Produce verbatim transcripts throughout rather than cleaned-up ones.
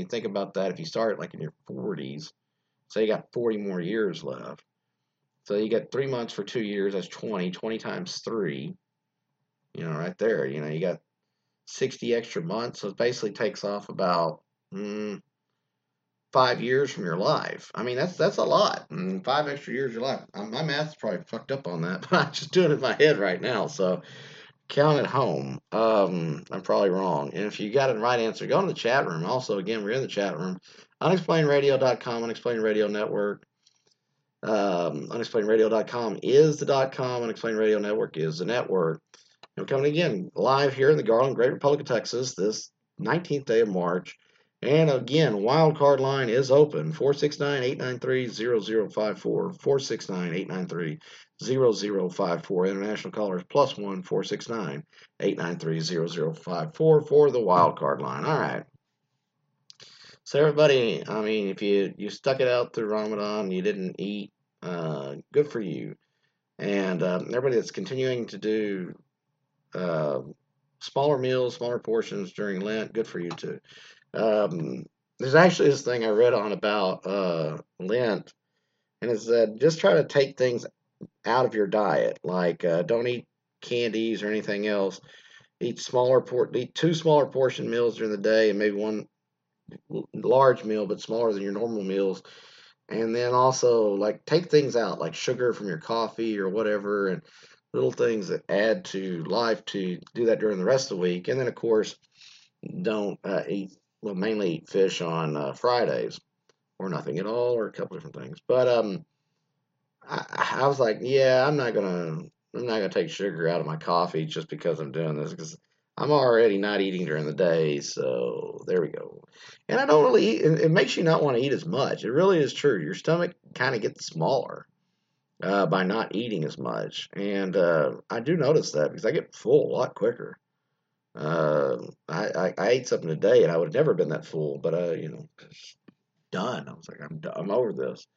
you think about that, if you start like in your forties, so you got forty more years left. So you get three months for two years, that's twenty. twenty times three, you know, right there. You know, you got sixty extra months. So it basically takes off about mm, five years from your life. I mean, that's that's a lot. Mm, five extra years of your life. Um, My math's probably fucked up on that, but I'm just doing it in my head right now. So count at home. Um, I'm probably wrong. And if you got the right answer, go in the chat room. Also, again, we're in the chat room. unexplained radio dot com, Unexplained Radio Network. Um, unexplained radio dot com is the dot com. Unexplained Radio Network is the network. And we're coming again live here in the Garland, Great Republic of Texas, this nineteenth day of March. And again, wild card line is open, four six nine, eight nine three, zero zero five four, four six nine, eight nine three, zero zero five four. International callers plus one, four six nine, eight nine three, zero zero five four for the wild card line. All right. So everybody, I mean, if you, you stuck it out through Ramadan, you didn't eat, uh, good for you. And um, everybody that's continuing to do uh, smaller meals, smaller portions during Lent, good for you too. Um, there's actually this thing I read on about uh, Lent, and it said just try to take things out of your diet, like uh, don't eat candies or anything else. Eat smaller por- eat two smaller portion meals during the day, and maybe one large meal, but smaller than your normal meals. And then also like take things out, like sugar from your coffee or whatever, and little things that add to life to do that during the rest of the week. And then of course, don't uh, eat well, mainly eat fish on uh, Fridays or nothing at all, or a couple different things. But um, I, I was like, yeah, I'm not gonna, I'm not gonna take sugar out of my coffee just because I'm doing this because I'm already not eating during the day. So there we go. And I don't really eat. It, it makes you not want to eat as much. It really is true. Your stomach kind of gets smaller uh, by not eating as much, and uh, I do notice that because I get full a lot quicker. Uh, I, I I ate something today and I would have never been that full, but uh, you know, done. I was like, I'm I'm over this.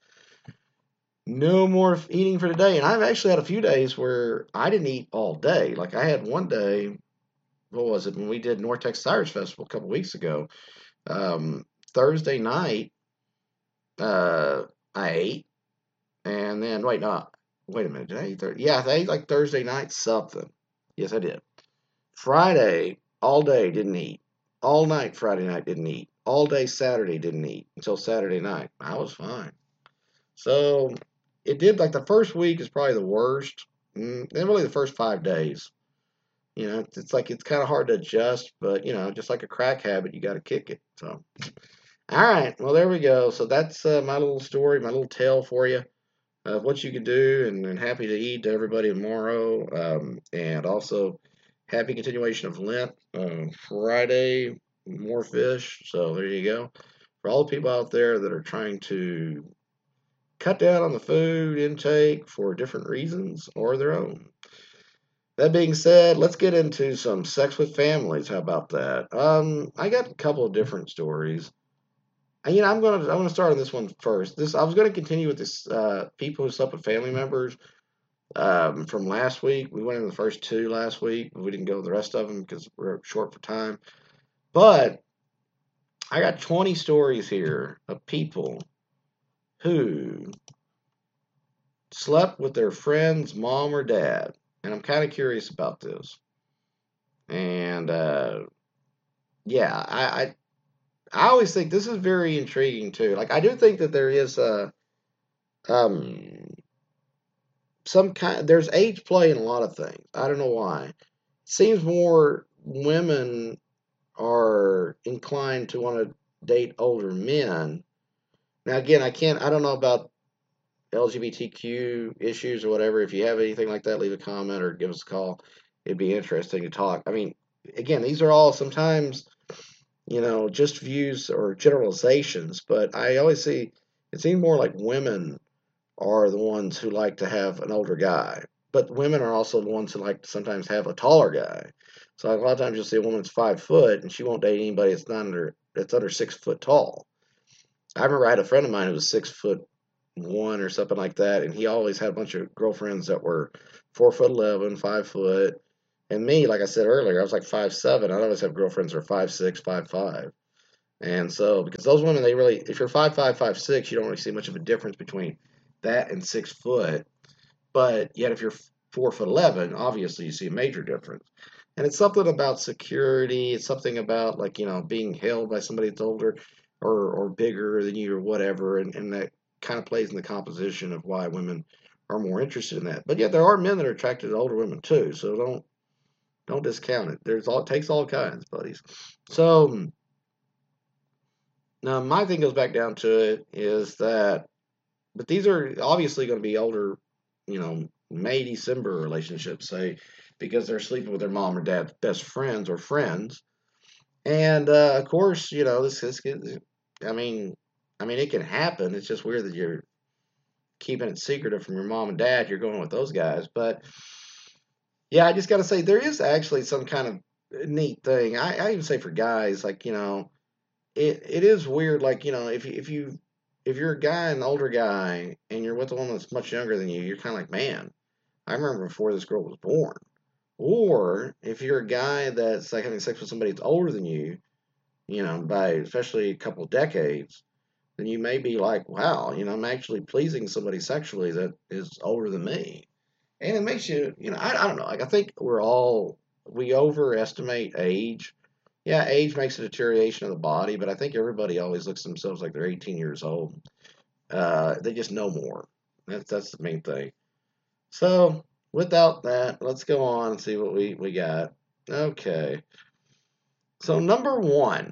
No more eating for today. And I've actually had a few days where I didn't eat all day. Like I had one day, what was it, when we did North Texas Irish Festival a couple weeks ago. Um, Thursday night, uh, I ate, and then wait, no, wait a minute, did I eat Thursday? Yeah, I ate like Thursday night something. Yes, I did. Friday, all day didn't eat. All night Friday night didn't eat. All day Saturday didn't eat until Saturday night. I was fine. So it did like the first week is probably the worst. Mm, then really the first five days. You know, it's, it's like it's kind of hard to adjust, but you know, just like a crack habit, you got to kick it. So, all right, well there we go. So that's uh, my little story, my little tale for you of what you can do, and, and happy to eat to everybody tomorrow, um, and also happy continuation of Lent. Uh, Friday, more fish. So there you go. For all the people out there that are trying to cut down on the food intake for different reasons or their own. That being said, let's get into some sex with families. How about that? Um, I got a couple of different stories. And, you know, I'm gonna I'm gonna start on this one first. This I was gonna continue with this uh, people who slept with family members um, from last week. We went in the first two last week. We didn't go the rest of them because we're short for time. But I got twenty stories here of people who slept with their friend's mom or dad, and I'm kind of curious about this. And uh, yeah, I, I I always think this is very intriguing too. Like I do think that there is a um some kind there's age play in a lot of things. I don't know why. It seems more women are inclined to want to date older men. Now again, I can't I don't know about L G B T Q issues or whatever. If you have anything like that, leave a comment or give us a call. It'd be interesting to talk. I mean, again, these are all sometimes, you know, just views or generalizations, but I always see it seems more like women are the ones who like to have an older guy, but women are also the ones who like to sometimes have a taller guy. So like, a lot of times you'll see a woman's five foot and she won't date anybody that's not under that's under six foot tall. I remember I had a friend of mine who was six foot one or something like that, and he always had a bunch of girlfriends that were four foot eleven, five foot, and me, like I said earlier, I was like five seven. I always have girlfriends that are five six, five five. And so, because those women, they really, if you're five five, five six, you don't really see much of a difference between that and six foot. But yet, if you're four foot eleven, obviously you see a major difference. And it's something about security. It's something about, like, you know, being held by somebody that's older or or bigger than you or whatever. And, and that kind of plays in the composition of why women are more interested in that. But yet, there are men that are attracted to older women too. So don't don't discount it. There's all it takes all kinds, buddies. So now my thing goes back down to it is that, but these are obviously going to be older, you know, May December relationships, say, because they're sleeping with their mom or dad's best friends or friends. And uh, of course, you know, this is, I mean, I mean, it can happen. It's just weird that you're keeping it secretive from your mom and dad. You're going with those guys, but yeah, I just got to say there is actually some kind of neat thing. I, I even say for guys, like, you know, it it is weird. Like, you know, if you if you if you're a guy, an older guy, and you're with a woman that's much younger than you, you're kind of like, man, I remember before this girl was born. Or if you're a guy that's like having sex with somebody that's older than you, you know, by especially a couple of decades, then you may be like, wow, you know, I'm actually pleasing somebody sexually that is older than me. And it makes you, you know, I, I don't know. Like, I think we're all, we overestimate age. Yeah, age makes a deterioration of the body, but I think everybody always looks at themselves like they're eighteen years old. Uh, they just know more. That's that's the main thing. So, without that, let's go on and see what we, we got. Okay. So, number one,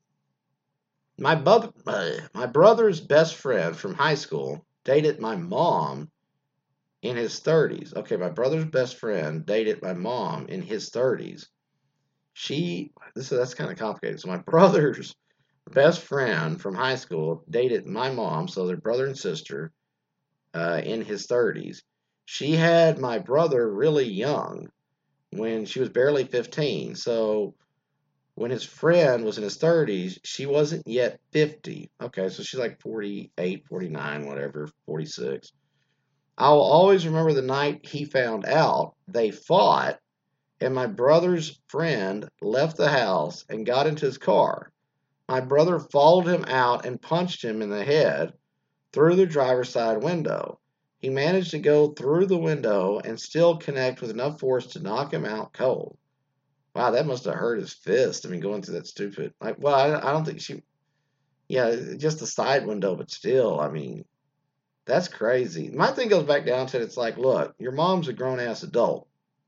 my, bub, uh, my brother's best friend from high school dated my mom in his thirties. Okay, my brother's best friend dated my mom in his thirties. She, this is, that's kind of complicated. So, my brother's best friend from high school dated my mom, so they're brother and sister, uh, in his thirties. She had my brother really young when she was barely fifteen. So when his friend was in his thirties, she wasn't yet fifty. Okay, so she's like forty-eight, forty-nine, whatever, forty-six. I'll always remember the night he found out. They fought, and my brother's friend left the house and got into his car. My brother followed him out and punched him in the head through the driver's side window. He managed to go through the window and still connect with enough force to knock him out cold. Wow, that must have hurt his fist. I mean, going through that stupid, like, well, I, I don't think she, yeah, just the side window, but still, I mean, that's crazy. My thing goes back down to it, it's like, look, your mom's a grown ass adult.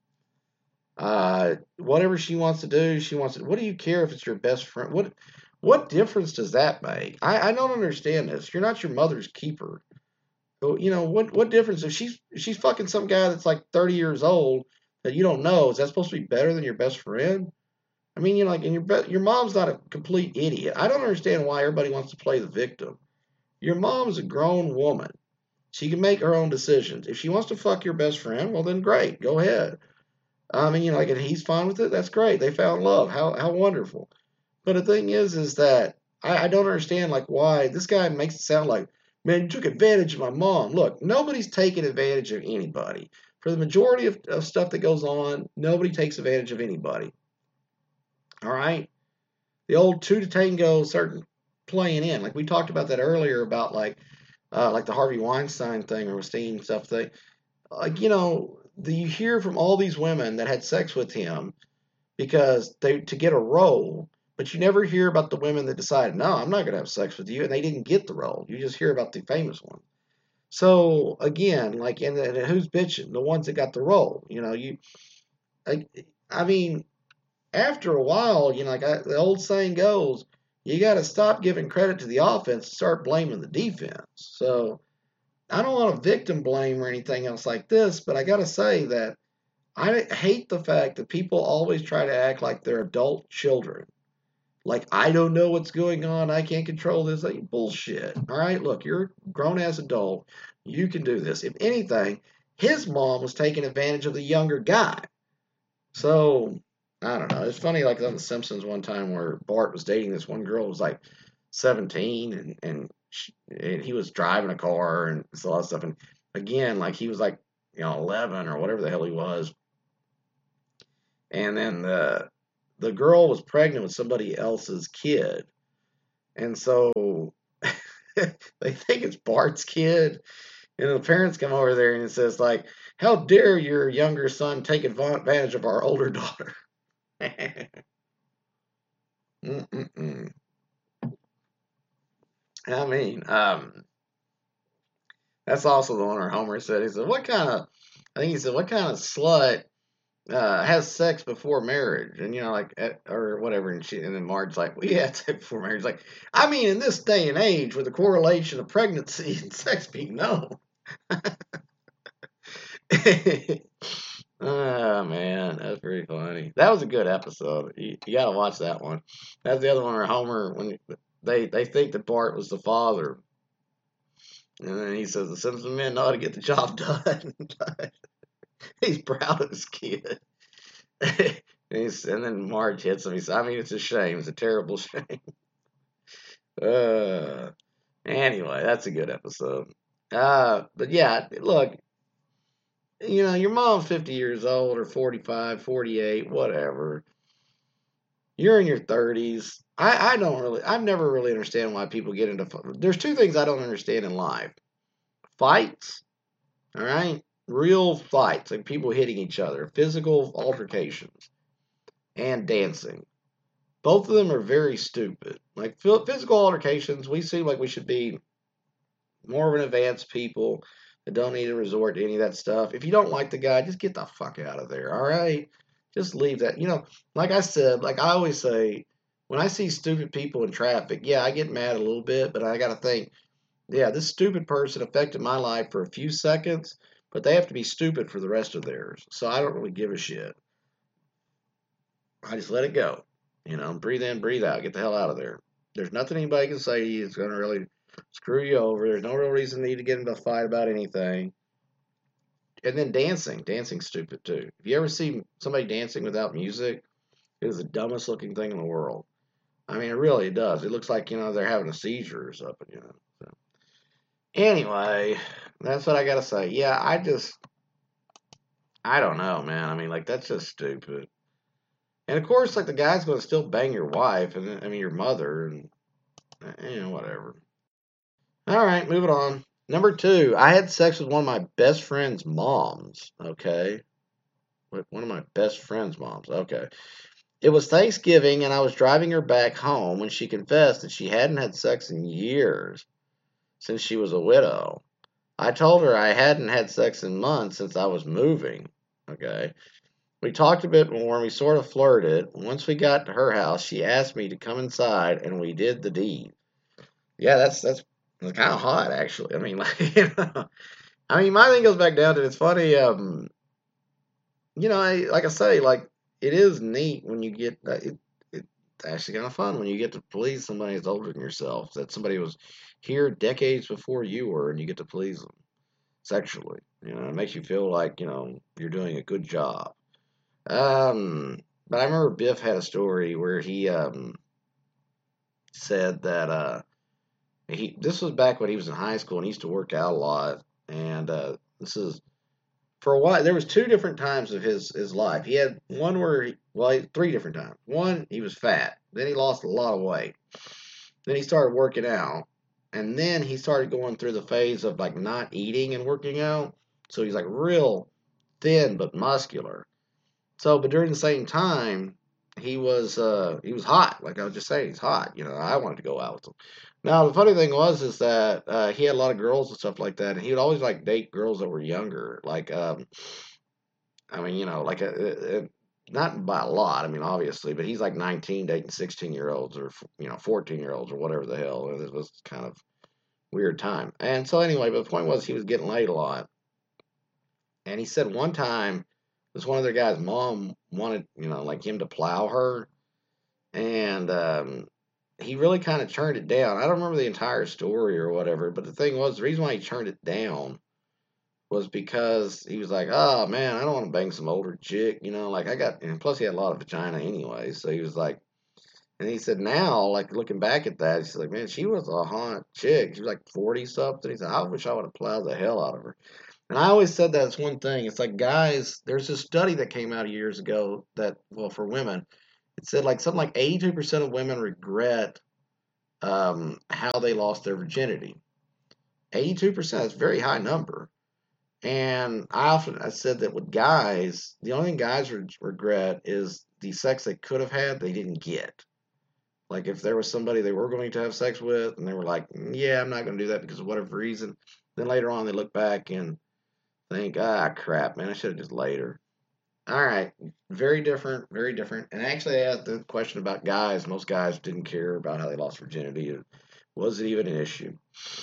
Uh, whatever she wants to do, she wants to. What do you care if it's your best friend? What, what difference does that make? I, I don't understand this. You're not your mother's keeper. So, you know, what what difference if she's if she's fucking some guy that's like thirty years old that you don't know? Is that supposed to be better than your best friend? I mean, you know, like, and your your mom's not a complete idiot. I don't understand why everybody wants to play the victim. Your mom's a grown woman. She can make her own decisions. If she wants to fuck your best friend, well then great, go ahead. I mean, you know, like, and he's fine with it. That's great. They found love. How how wonderful. But the thing is, is that I, I don't understand, like, why this guy makes it sound like, man, you took advantage of my mom. Look, nobody's taking advantage of anybody. For the majority of, of stuff that goes on, nobody takes advantage of anybody. All right? The old two to tango certain playing in. Like we talked about that earlier about like uh, like the Harvey Weinstein thing or Weinstein stuff thing. Like, you know, the, you hear from all these women that had sex with him because they to get a role, but you never hear about the women that decided, no, I'm not going to have sex with you, and they didn't get the role. You just hear about the famous ones. So again, like, and, and who's bitching? The ones that got the role. You know, you, I, I mean, after a while, you know, like I, the old saying goes, you got to stop giving credit to the offense and start blaming the defense. So I don't want to victim blame or anything else like this, but I got to say that I hate the fact that people always try to act like they're adult children. Like, I don't know what's going on. I can't control this. Like, bullshit. All right, look, you're a grown ass adult. You can do this. If anything, his mom was taking advantage of the younger guy. So, I don't know. It's funny, like on The Simpsons one time where Bart was dating this one girl who was like seventeen and, and, she, and he was driving a car and it's a lot of stuff. And again, like he was like, you know, eleven or whatever the hell he was. And then the the girl was pregnant with somebody else's kid. And so they think it's Bart's kid. And the parents come over there and it says, like, how dare your younger son take advantage of our older daughter? Mm-mm-mm. I mean, um, that's also the one where Homer said, he said, what kind of, I think he said, what kind of slut uh, has sex before marriage? And, you know, like, eh, or whatever. And, she, and then Marge's like, we had sex before marriage. Like, I mean, in this day and age with the correlation of pregnancy and sex being known. Oh man, that's pretty funny. That was a good episode. You, you got to watch that one. That's the other one where Homer, when they they think that Bart was the father, and then he says the Simpson men know how to get the job done. He's proud of his kid. and, he's, and then Marge hits him. He says, "I mean, it's a shame. It's a terrible shame." Uh, anyway, that's a good episode. Uh, but yeah, look, you know, your mom's fifty years old or forty-five, forty-eight, whatever. You're in your thirties. I, I don't really, I've never really understand why people get into, there's two things I don't understand in life. Fights, all right? Real fights, like people hitting each other, physical altercations, and dancing. Both of them are very stupid. Like physical altercations, we seem like we should be more of an advanced people that don't need to resort to any of that stuff. If you don't like the guy, just get the fuck out of there, all right? Just leave that. You know, like I said, like I always say, when I see stupid people in traffic, yeah, I get mad a little bit, but I got to think, yeah, this stupid person affected my life for a few seconds, but they have to be stupid for the rest of theirs. So I don't really give a shit. I just let it go. You know, breathe in, breathe out, get the hell out of there. There's nothing anybody can say to you that's going to really screw you over. There's no real reason to need to get into a fight about anything. And then dancing. Dancing's stupid too. If you ever see somebody dancing without music, it is the dumbest looking thing in the world. I mean, it really does. It looks like, you know, they're having a seizure or something, you know. So, anyway, that's what I got to say. Yeah, I just, I don't know, man. I mean, like, that's just stupid. And of course, like, the guy's going to still bang your wife, and I mean, your mother, and, you know, whatever. All right, moving on. Number two, I had sex with one of my best friend's moms. Okay. One of my best friend's moms. Okay. It was Thanksgiving, and I was driving her back home when she confessed that she hadn't had sex in years since she was a widow. I told her I hadn't had sex in months since I was moving. Okay. We talked a bit more and we sort of flirted. Once we got to her house, she asked me to come inside and we did the deed. Yeah, that's that's, that's kind of hot actually. I mean, like, you know, I mean, my thing goes back down to it's funny. Um, you know, I, like I say, like it is neat when you get uh, it. It's actually kind of fun when you get to please somebody that's older than yourself. That somebody was here decades before you were, and you get to please them sexually. You know, it makes you feel like you know you're doing a good job. Um, but I remember Biff had a story where he um said that uh he this was back when he was in high school and he used to work out a lot, and uh, this is for a while. There was two different times of his his life. He had one where he, well, he- three different times. One, he was fat. Then he lost a lot of weight. Then he started working out, and then he started going through the phase of like not eating and working out. So he's like real thin but muscular. So, but during the same time, he was uh he was hot. Like I was just saying, he's hot. You know, I wanted to go out with him. Now the funny thing was is that uh, he had a lot of girls and stuff like that, and he would always like date girls that were younger. Like um, I mean, you know, like a, a, a- not by a lot. I mean, obviously, but he's like nineteen dating sixteen year olds or you know fourteen year olds or whatever the hell. It was kind of weird time. And so anyway, but the point was he was getting laid a lot, and he said one time this one other guy's mom wanted you know like him to plow her, and um, he really kind of turned it down. I don't remember the entire story or whatever, but the thing was, the reason why he turned it down was because he was like, "Oh man, I don't want to bang some older chick, you know." Like I got, and plus he had a lot of vagina anyway, so he was like, and he said now, like looking back at that, he's like, "Man, she was a hot chick. She was like forty something." He said, "I wish I would have plowed the hell out of her." And I always said that's one thing. It's like guys, there's a study that came out years ago that, well, for women, it said like something like eighty-two percent of women regret um, how they lost their virginity. eighty-two percent is a very high number. And I often I said that with guys, the only thing guys re- regret is the sex they could have had they didn't get. Like if there was somebody they were going to have sex with and they were like, "Mm, yeah, I'm not going to do that because of whatever reason," then later on they look back and think, ah, crap, man, I should have just laid her. All right, very different, very different. And actually, I asked the question about guys. Most guys didn't care about how they lost virginity. Was it even an issue?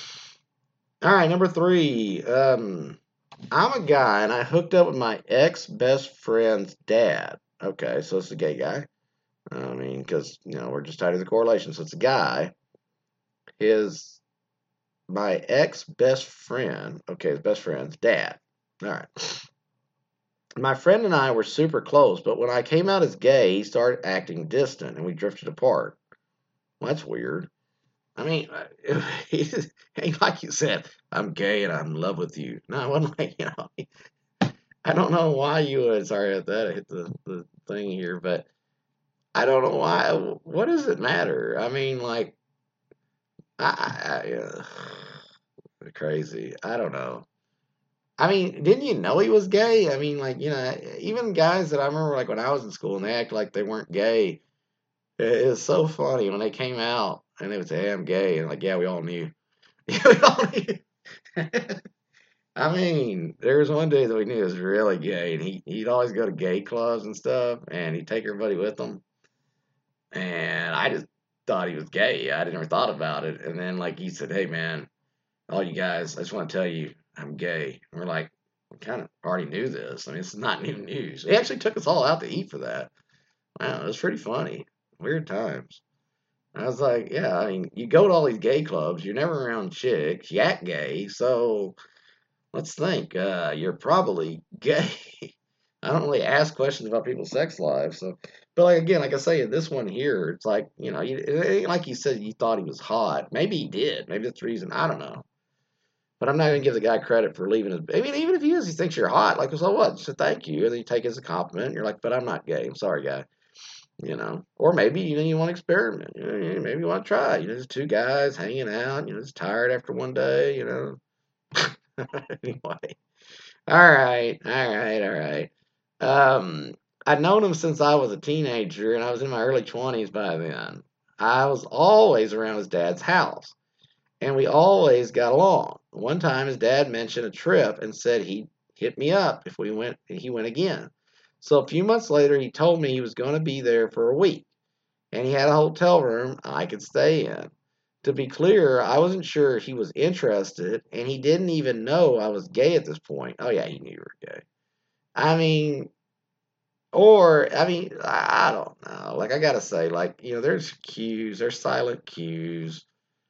All right, number three. Um, I'm a guy and I hooked up with my ex best friend's dad. Okay, so it's a gay guy. I mean, because, you know, we're just tied to the correlation. So it's a guy. His, my ex best friend, okay, his best friend's dad. All right. My friend and I were super close, but when I came out as gay, he started acting distant and we drifted apart. Well, that's weird. I mean, uh, he, like you said, I'm gay and I'm in love with you. No, I wasn't like, you know, I don't know why you would. Sorry about that. I hit the, the thing here, but I don't know why. What does it matter? I mean, like, I, I uh, crazy. I don't know. I mean, didn't you know he was gay? I mean, like, you know, even guys that I remember, like, when I was in school and they act like they weren't gay. It, it was so funny when they came out and they would say, hey, I'm gay. And, like, yeah, we all knew. Yeah, we all knew. I mean, there was one day that we knew he was really gay, and he, he'd always go to gay clubs and stuff, and he'd take everybody with him. And I just thought he was gay. I never thought about it. And then, like, he said, hey, man, all you guys, I just want to tell you I'm gay. And we're like, we kind of already knew this. I mean, it's not new news. He actually took us all out to eat for that. Wow, it was pretty funny. Weird times. I was like, yeah, I mean, you go to all these gay clubs, you're never around chicks, you act gay, so let's think. Uh, you're probably gay. I don't really ask questions about people's sex lives. So, but like again, like I say, this one here, it's like you know, you, it ain't like you said you thought he was hot. Maybe he did. Maybe that's the reason. I don't know. But I'm not gonna give the guy credit for leaving his. I mean, even if he is, he thinks you're hot. Like, so what? So thank you, and then you take it as a compliment. And you're like, but I'm not gay. I'm sorry, guy. You know, or maybe you know you want to experiment. You know, maybe you want to try. You know, just two guys hanging out. You know, just tired after one day. You know. Anyway. All right, all right, all right. Um, I'd known him since I was a teenager, and I was in my early twenties by then. I was always around his dad's house, and we always got along. One time, his dad mentioned a trip and said he'd hit me up if we went. He went again. So a few months later, he told me he was going to be there for a week, and he had a hotel room I could stay in. To be clear, I wasn't sure he was interested, and he didn't even know I was gay at this point. Oh yeah, he knew you were gay. I mean, or I mean, I I don't know. Like I gotta say, like you know, there's cues, there's silent cues,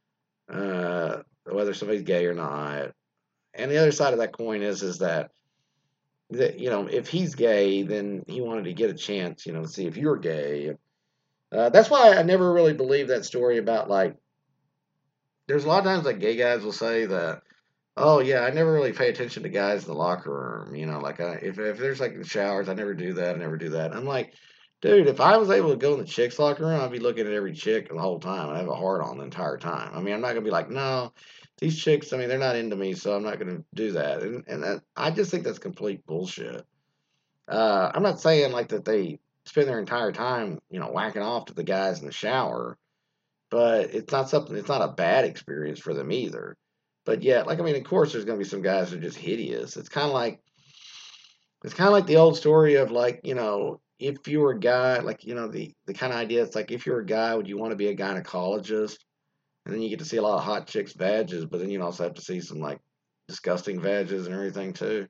uh, whether somebody's gay or not. And the other side of that coin is, is that that you know, if he's gay, then he wanted to get a chance, you know, to see if you're gay. Uh, that's why I never really believed that story about like. There's a lot of times like gay guys will say that. Oh yeah, I never really pay attention to guys in the locker room. You know, like I, if if there's like the showers, I never do that. I never do that. I'm like, dude, if I was able to go in the chicks locker room, I'd be looking at every chick the whole time. I have a heart on the entire time. I mean, I'm not gonna be like, no, these chicks. I mean, they're not into me, so I'm not gonna do that. And and that, I just think that's complete bullshit. Uh, I'm not saying like that they spend their entire time, you know, whacking off to the guys in the shower, but it's not something. It's not a bad experience for them either. But yeah, like I mean, of course, there's gonna be some guys that are just hideous. It's kind of like it's kind of like the old story of like you know, if you were a guy, like you know, the the kind of idea. It's like if you were a guy, would you want to be a gynecologist? And then you get to see a lot of hot chicks' badges, but then you also have to see some like disgusting badges and everything too.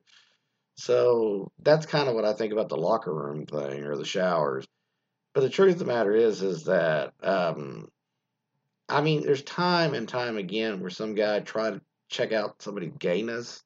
So that's kind of what I think about the locker room thing or the showers. But the truth of the matter is, is that um, I mean, there's time and time again where some guy tried to check out somebody's gayness,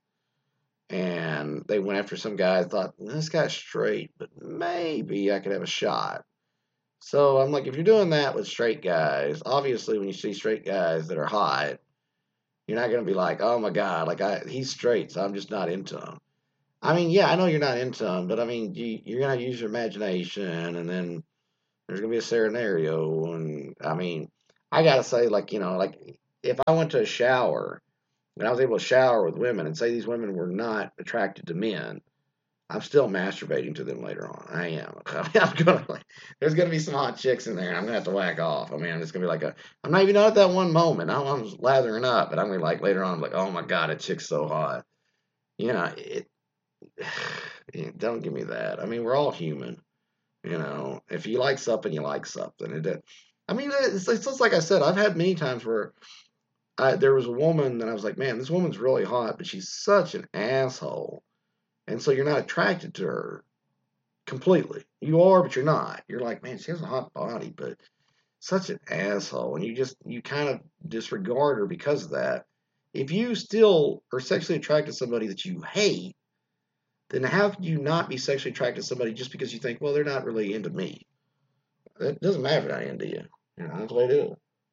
and they went after some guy. Thought this guy's straight, but maybe I could have a shot. So I'm like, if you're doing that with straight guys, obviously when you see straight guys that are hot, you're not gonna be like, oh my god, like I he's straight, so I'm just not into him. I mean, yeah, I know you're not into him, but I mean, you, you're gonna use your imagination, and then there's gonna be a scenario, and I mean, I gotta say, like, you know, like if I went to a shower and I was able to shower with women and say these women were not attracted to men, I'm still masturbating to them later on. I am. I'm gonna like, there's gonna be some hot chicks in there, and I'm gonna have to whack off. I mean, it's gonna be like a. I'm not even at that one moment. I'm, I'm just lathering up, but I'm gonna like later on, I'm like, oh my god, that chick's so hot. You know, it. Don't give me that. I mean, we're all human. You know, if you like something, you like something. It. I mean, it's, it's just like I said. I've had many times where I, there was a woman that I was like, man, this woman's really hot, but she's such an asshole, and so you're not attracted to her completely. You are, but you're not. You're like, man, she has a hot body, but such an asshole. And you just, you kind of disregard her because of that. If you still are sexually attracted to somebody that you hate, then how could you not be sexually attracted to somebody just because you think, well, they're not really into me? It doesn't matter if they're not into you. You know, that's the way it is.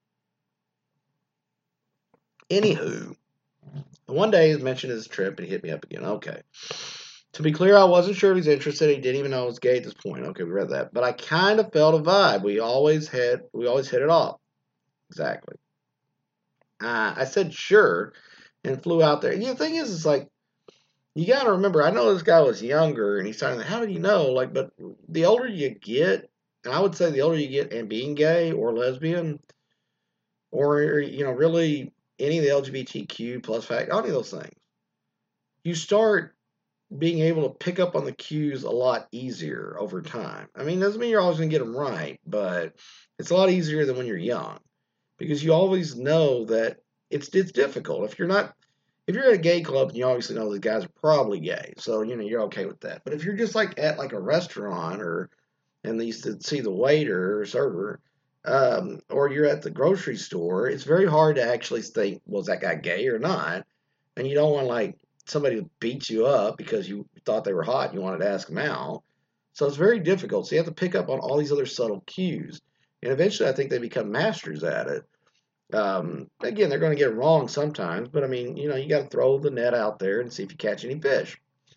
Anywho, one day he mentioned his trip and he hit me up again. Okay. To be clear, I wasn't sure if he's interested. He didn't even know I was gay at this point. Okay, we read that. But I kind of felt a vibe. We always had, we always hit it off. Exactly. Uh, I said sure and flew out there. And the thing is, it's like, you got to remember, I know this guy was younger and he's starting to, how did you know? Like, but the older you get, and I would say the older you get and being gay or lesbian or, you know, really any of the L G B T Q plus fact, any of those things, you start being able to pick up on the cues a lot easier over time. I mean, doesn't mean you're always going to get them right, but it's a lot easier than when you're young because you always know that it's it's difficult. If you're not, if you're at a gay club and you obviously know the guys are probably gay, so you know you're okay with that. But if you're just like at like a restaurant or and you see the waiter or server, um, or you're at the grocery store, it's very hard to actually think, was that guy gay or not? And you don't want like somebody to beat you up because you thought they were hot and you wanted to ask them out. So it's very difficult. So you have to pick up on all these other subtle cues. And eventually I think they become masters at it. Um, again, they're going to get it wrong sometimes, but I mean, you know, you got to throw the net out there and see if you catch any fish.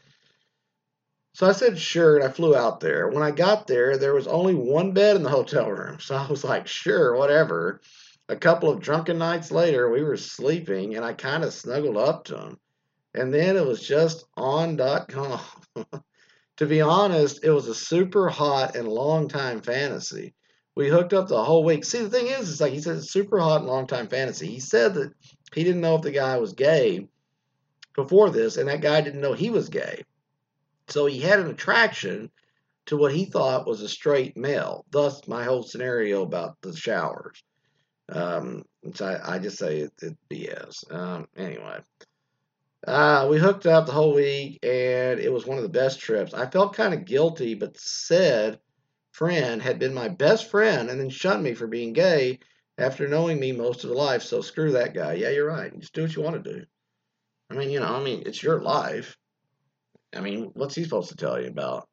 So I said sure, and I flew out there. When I got there, there was only one bed in the hotel room. So I was like, sure, whatever. A couple of drunken nights later, we were sleeping, and I kind of snuggled up to him. And then it was just on dot com. To be honest, it was a super hot and long time fantasy. We hooked up the whole week. See, the thing is, it's like he said, it's super hot and long time fantasy. He said that he didn't know if the guy was gay before this, and that guy didn't know he was gay. So he had an attraction to what he thought was a straight male. Thus, my whole scenario about the showers. Um, which I, I just say it's it B S. Um, anyway. Uh, we hooked up the whole week, and it was one of the best trips. I felt kind of guilty, but said friend had been my best friend and then shunned me for being gay after knowing me most of the life. So screw that guy. Yeah, you're right. Just do what you want to do. I mean, you know, I mean, it's your life. I mean, what's he supposed to tell you about?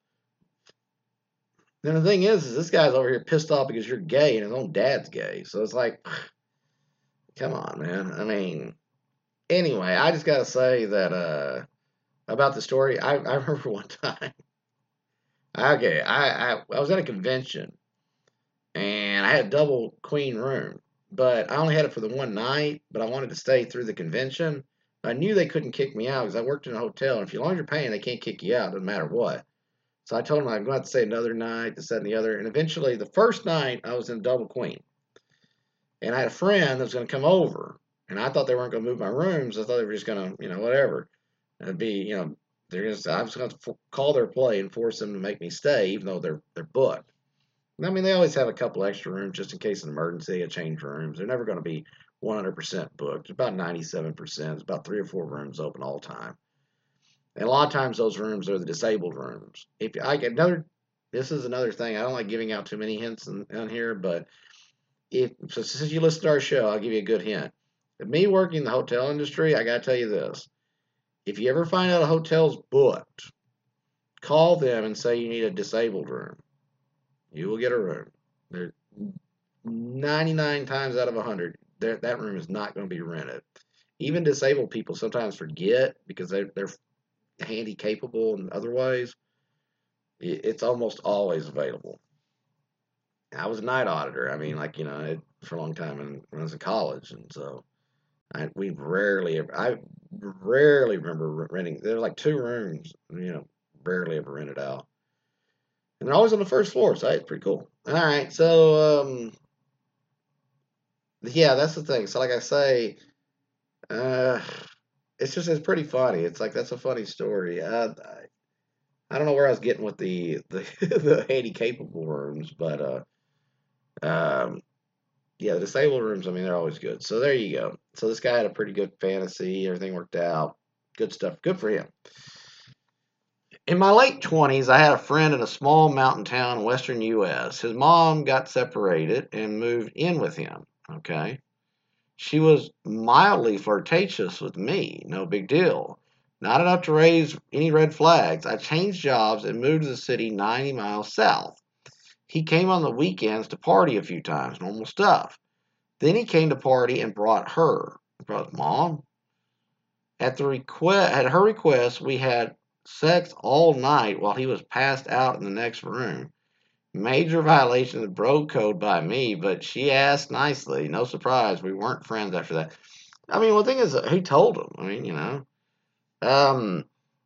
Then the thing is, is this guy's over here pissed off because you're gay and his own dad's gay. So it's like, come on, man. I mean, anyway, I just gotta say that uh, about the story. I, I remember one time. Okay, I, I I was at a convention and I had a double queen room, but I only had it for the one night. But I wanted to stay through the convention. I knew they couldn't kick me out because I worked in a hotel, and if you long as you're paying, they can't kick you out, no matter what. So I told them I'm going to have to stay another night, this, that, and the other. And eventually, the first night, I was in double queen. And I had a friend that was going to come over. And I thought they weren't going to move my rooms. I thought they were just going to, you know, whatever. It'd be, you know, they're just, I was going to call their play and force them to make me stay, even though they're they're booked. And I mean, they always have a couple extra rooms just in case of an emergency, a change rooms. They're never going to be one hundred percent booked. It's about ninety-seven percent. It's about three or four rooms open all the time. And a lot of times those rooms are the disabled rooms. If I get another, this is another thing. I don't like giving out too many hints in, in here, but if so, since you listen to our show, I'll give you a good hint. With me working in the hotel industry, I got to tell you this: if you ever find out a hotel's booked, call them and say you need a disabled room. You will get a room. They're ninety-nine times out of one hundred, that room is not going to be rented. Even disabled people sometimes forget because they're, they're handy capable in other ways. It's almost always available. I was a night auditor. I mean, like, you know, it, for a long time in, when I was in college. And so I, we rarely ever, I rarely remember renting. There were like two rooms, you know, rarely ever rented out. And they're always on the first floor, so it's pretty cool. All right, so um, yeah, that's the thing. So like I say, uh, it's just it's pretty funny. It's like that's a funny story. Uh, I, I don't know where I was getting with the the, the Haiti capable rooms, but uh, um, yeah, the disabled rooms. I mean, they're always good. So there you go. So this guy had a pretty good fantasy. Everything worked out. Good stuff. Good for him. In my late twenties, I had a friend in a small mountain town in western U S. His mom got separated and moved in with him. Okay. She was mildly flirtatious with me. No big deal. Not enough to raise any red flags. I changed jobs and moved to the city ninety miles south. He came on the weekends to party a few times, normal stuff. Then he came to party and brought her. Brought his mom. At the request, at her request, we had sex all night while he was passed out in the next room. Major violation of the bro code by me, but she asked nicely. No surprise, we weren't friends after that. I mean, one thing is, who told him? I mean, you know, um,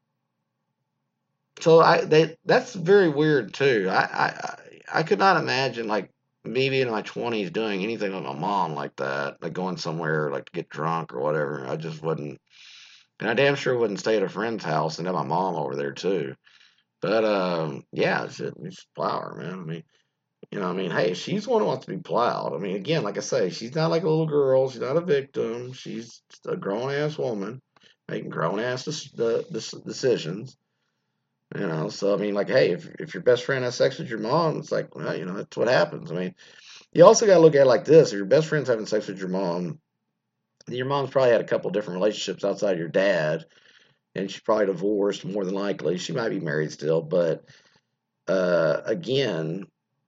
so I they that's very weird too. I I I could not imagine like me being in my twenties doing anything with my mom like that, like going somewhere like to get drunk or whatever. I just wouldn't, and I damn sure wouldn't stay at a friend's house and have my mom over there too. But um, yeah, it's, it's flower, man. I mean, you know, I mean, hey, she's the one who wants to be plowed. I mean, again, like I say, she's not like a little girl. She's not a victim. She's a grown ass woman making grown ass decisions. You know, so I mean, like, hey, if if your best friend has sex with your mom, it's like, well, you know, that's what happens. I mean, you also got to look at it like this: if your best friend's having sex with your mom, your mom's probably had a couple different relationships outside your dad, and she's probably divorced more than likely. She might be married still, but uh, again,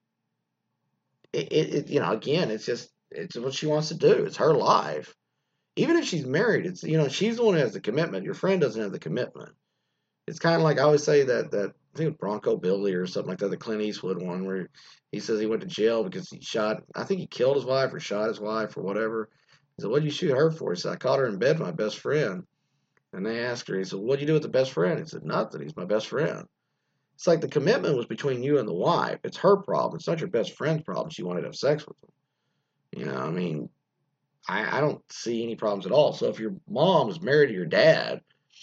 it, it, it you know, again, it's just it's what she wants to do. It's her life. Even if she's married, it's you know, she's the one who has the commitment. Your friend doesn't have the commitment. It's kind of like I always say that that I think it was Bronco Billy or something like that, the Clint Eastwood one, where he says he went to jail because he shot. I think he killed his wife or shot his wife or whatever. He said, "What did you shoot her for?" He said, "I caught her in bed with my best friend." And they asked her, he said, "What'd you do with the best friend?" He said, "Nothing. He's my best friend." It's like the commitment was between you and the wife. It's her problem. It's not your best friend's problem. She wanted to have sex with him. You know, I mean, I, I don't see any problems at all. So if your mom is married to your dad,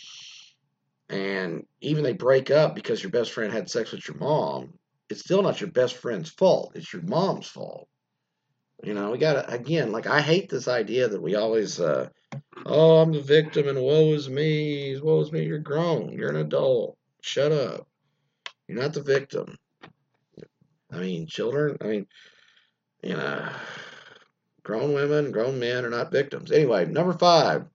and even they break up because your best friend had sex with your mom, it's still not your best friend's fault. It's your mom's fault. You know, we gotta again, like I hate this idea that we always, uh, oh, I'm the victim and woe is me, woe is me. You're grown. You're an adult. Shut up. You're not the victim. I mean, children. I mean, you know, grown women, grown men are not victims. Anyway, number five.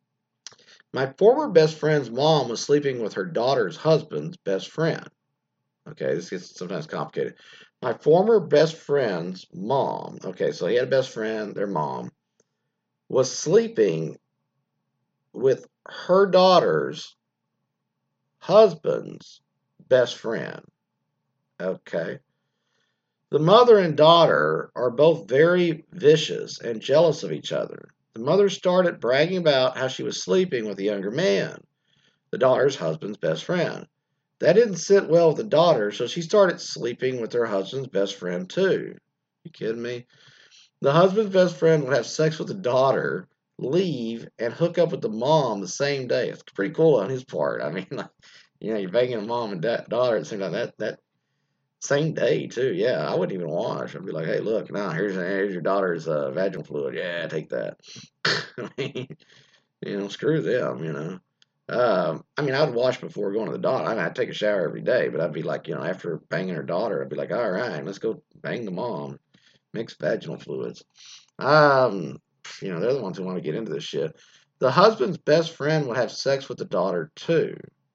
My former best friend's mom was sleeping with her daughter's husband's best friend. Okay, this gets sometimes complicated. My former best friend's mom, okay, so he had a best friend, their mom, was sleeping with her daughter's husband's best friend. Okay. The mother and daughter are both very vicious and jealous of each other. The mother started bragging about how she was sleeping with a younger man, the daughter's husband's best friend. That didn't sit well with the daughter, so she started sleeping with her husband's best friend too. You kidding me? The husband's best friend would have sex with the daughter, leave, and hook up with the mom the same day. It's pretty cool on his part. I mean, like, you know, you're banging a mom and da- daughter at the same time. That that same day too. Yeah, I wouldn't even wash. I'd be like, hey, look, now here's here's your daughter's uh, vaginal fluid. Yeah, take that. I mean, you know, screw them. You know. Um, I mean, I'd wash before going to the daughter. I mean, I'd take a shower every day, but I'd be like, you know, after banging her daughter, I'd be like, all right, let's go bang the mom, mix vaginal fluids. Um, you know, they're the ones who want to get into this shit. The husband's best friend would have sex with the daughter too.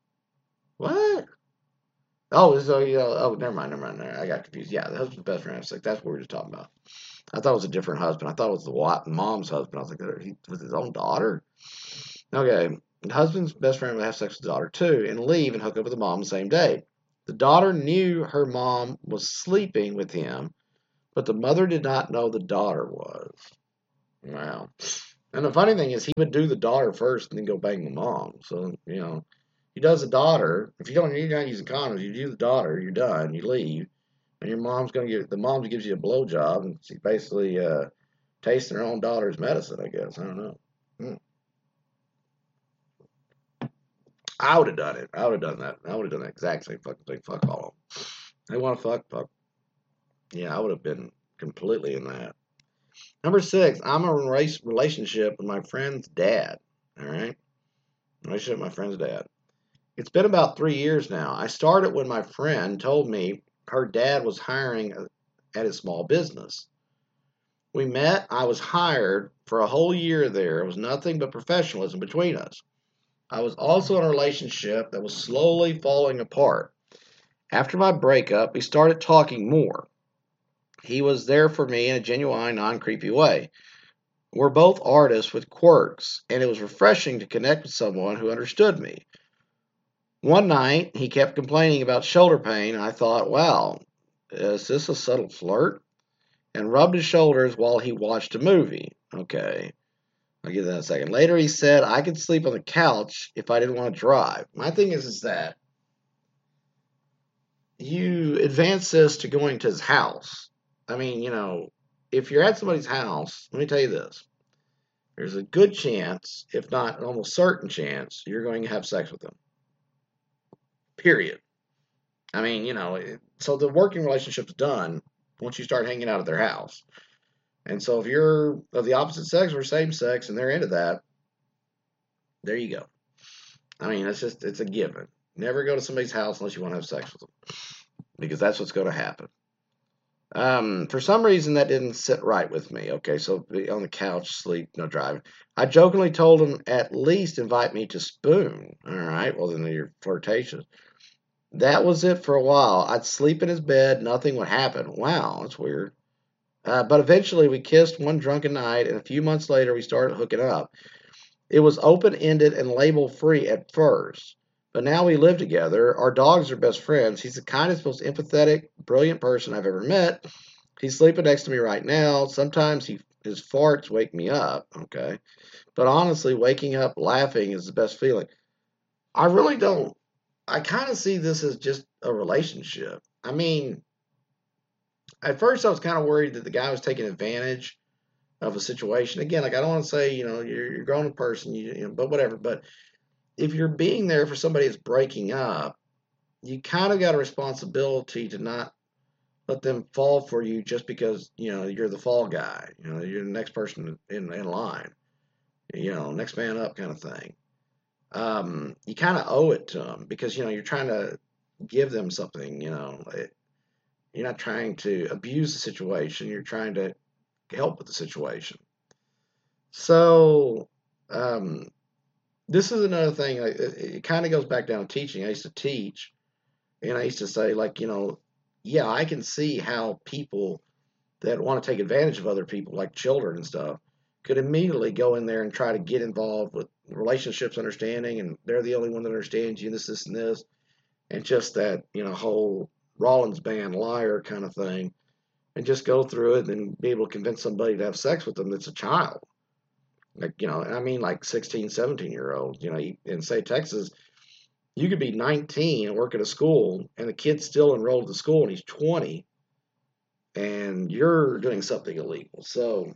What? Oh, so you know, oh, never mind, never mind. Never mind. I got confused. Yeah, the husband's best friend has sex. That's what we were just talking about. I thought it was a different husband. I thought it was the wife, mom's husband. I was like, he with his own daughter. Okay. The husband's best friend would have sex with the daughter too and leave and hook up with the mom the same day. The daughter knew her mom was sleeping with him, but the mother did not know the daughter was. Wow. And the funny thing is, he would do the daughter first and then go bang the mom. So, you know, he does the daughter. If you don't, you're not using condoms, you do the daughter, you're done, you leave. And your mom's going to give, the mom gives you a blowjob, and she's basically uh, tasting her own daughter's medicine, I guess. I don't know. Hmm. I would have done it. I would have done that. I would have done the exact same fucking thing. Fuck all of them. They want to fuck, fuck. Yeah, I would have been completely in that. Number six, I'm in a relationship with my friend's dad. All right? Relationship with my friend's dad. It's been about three years now. I started when my friend told me her dad was hiring at his small business. We met. I was hired for a whole year there. It was nothing but professionalism between us. I was also in a relationship that was slowly falling apart. After my breakup, we started talking more. He was there for me in a genuine, non-creepy way. We're both artists with quirks, and it was refreshing to connect with someone who understood me. One night, he kept complaining about shoulder pain, and I thought, wow, is this a subtle flirt? And rubbed his shoulders while he watched a movie. Okay, I'll give that in a second. Later, he said I could sleep on the couch if I didn't want to drive. My thing is, is that you advance this to going to his house. I mean, you know, if you're at somebody's house, let me tell you this. There's a good chance, if not an almost certain chance, you're going to have sex with them. Period. I mean, you know, so the working relationship's done once you start hanging out at their house. And so if you're of the opposite sex or same sex and they're into that, there you go. I mean, it's just, it's a given. Never go to somebody's house unless you want to have sex with them, because that's what's going to happen. Um, for some reason, that didn't sit right with me. Okay, so on the couch, sleep, no driving. I jokingly told him at least invite me to spoon. All right, well, then you're flirtatious. That was it for a while. I'd sleep in his bed, nothing would happen. Wow, that's weird. Uh, but eventually, we kissed one drunken night, and a few months later, we started hooking up. It was open-ended and label-free at first, but now we live together. Our dogs are best friends. He's the kindest, most empathetic, brilliant person I've ever met. He's sleeping next to me right now. Sometimes he his farts wake me up, okay? But honestly, waking up laughing is the best feeling. I really don't. I kind of see this as just a relationship. I mean, at first I was kind of worried that the guy was taking advantage of a situation. Again, like I don't want to say, you know, you're, you're a grown person, you, you know, but whatever. But if you're being there for somebody that's breaking up, you kind of got a responsibility to not let them fall for you just because, you know, you're the fall guy. You know, you're the next person in, in line. You know, next man up kind of thing. Um, you kind of owe it to them because, you know, you're trying to give them something, you know. It, you're not trying to abuse the situation. You're trying to help with the situation. So, um, this is another thing. It, it kind of goes back down to teaching. I used to teach, and I used to say, like, you know, yeah, I can see how people that want to take advantage of other people, like children and stuff, could immediately go in there and try to get involved with relationships understanding, and they're the only one that understands you, this, this, and this, and just that, you know, whole Rollins band liar kind of thing, and just go through it and be able to convince somebody to have sex with them that's a child. Like, you know, I mean, like sixteen, seventeen year olds, you know, in, say, Texas, you could be nineteen and work at a school, and the kid's still enrolled at the school, and he's twenty, and you're doing something illegal. So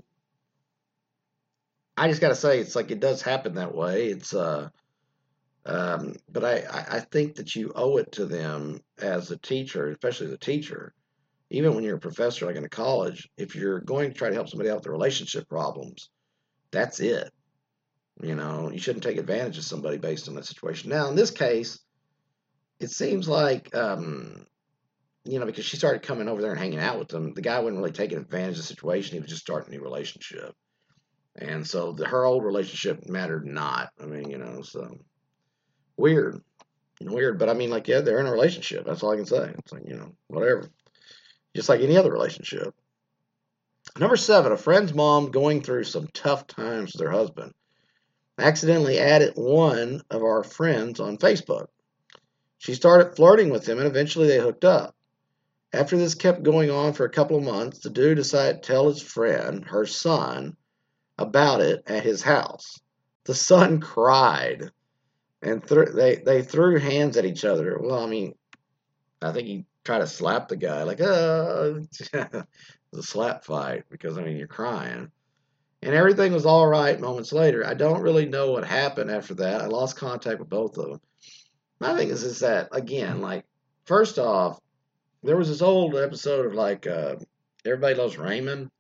I just got to say, it's like it does happen that way. It's, uh, um, but I, I think that you owe it to them as a teacher, especially the teacher, even when you're a professor, like in a college, if you're going to try to help somebody out with their relationship problems, that's it. You know, you shouldn't take advantage of somebody based on that situation. Now, in this case, it seems like, um, you know, because she started coming over there and hanging out with them, the guy wasn't really taking advantage of the situation. He was just starting a new relationship. And so the, her old relationship mattered not. I mean, you know, so weird. Weird. But I mean, like, yeah, they're in a relationship. That's all I can say. It's like, you know, whatever. Just like any other relationship. Number seven, a friend's mom going through some tough times with her husband. Accidentally added one of our friends on Facebook. She started flirting with him, and eventually they hooked up. After this kept going on for a couple of months, the dude decided to tell his friend, her son, about it at his house. The son cried, and th- they they threw hands at each other. Well, I mean, I think he tried to slap the guy, like, uh, it was a slap fight because I mean you're crying, and everything was all right. Moments later, I don't really know what happened after that. I lost contact with both of them. My thing is, is that again, like, first off, there was this old episode of like uh, Everybody Loves Raymond,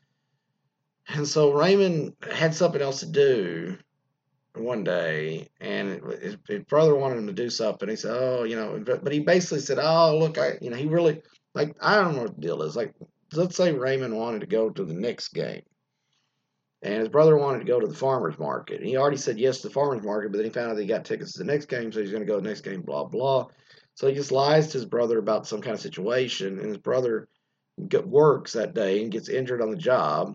and so Raymond had something else to do one day, and his, his brother wanted him to do something. He said, "Oh, you know," but, but he basically said, "Oh, look, I, you know, he really like I don't know what the deal is. Like, let's say Raymond wanted to go to the Knicks game, and his brother wanted to go to the farmers market. And he already said yes to the farmers market, but then he found out that he got tickets to the next game, so he's going to go to the next game. Blah blah." So he just lies to his brother about some kind of situation, and his brother works that day and gets injured on the job.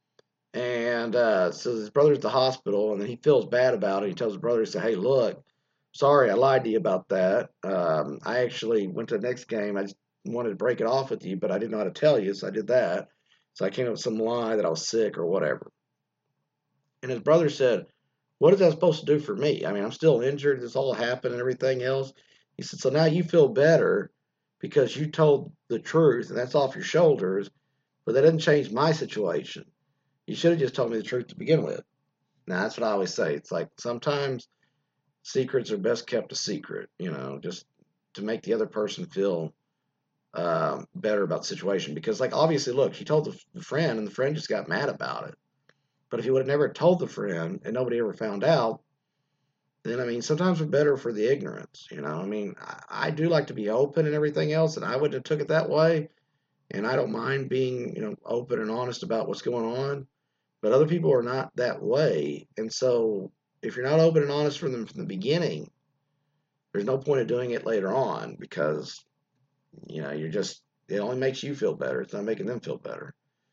And uh, so his brother's at the hospital, and then he feels bad about it. He tells his brother, he said, "Hey, look, sorry, I lied to you about that. Um, I actually went to the next game. I just wanted to break it off with you, but I didn't know how to tell you, so I did that. So I came up with some lie that I was sick or whatever." And his brother said, "What is that supposed to do for me? I mean, I'm still injured. This all happened and everything else." He said, "So now you feel better because you told the truth, and that's off your shoulders, but that doesn't change my situation. You should have just told me the truth to begin with." Now, that's what I always say. It's like sometimes secrets are best kept a secret, you know, just to make the other person feel um, better about the situation. Because, like, obviously, look, he told the, the friend, and the friend just got mad about it. But if he would have never told the friend and nobody ever found out, then, I mean, sometimes we're better for the ignorance, you know. I mean, I, I do like to be open and everything else, and I wouldn't have took it that way. And I don't mind being, you know, open and honest about what's going on. But other people are not that way. And so if you're not open and honest from them from the beginning, there's no point of doing it later on because, you know, you're just, it only makes you feel better. It's not making them feel better.